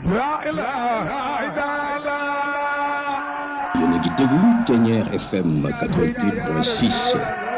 la ilaha illallah. Yéen a ngi déglu Thiéniere FM 88.6.